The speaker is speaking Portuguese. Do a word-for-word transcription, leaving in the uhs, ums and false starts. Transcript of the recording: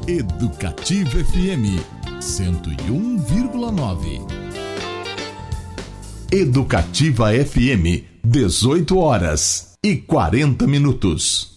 Educativa F M cento e um vírgula nove. Educativa F M, dezoito horas e quarenta minutos.